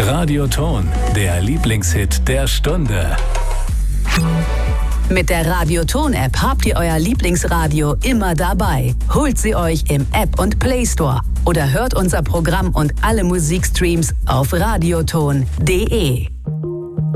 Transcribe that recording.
Radioton, der Lieblingshit der Stunde. Mit der Radioton-App habt ihr euer Lieblingsradio immer dabei. Holt sie euch im App- und Play Store oder hört unser Programm und alle Musikstreams auf radioton.de.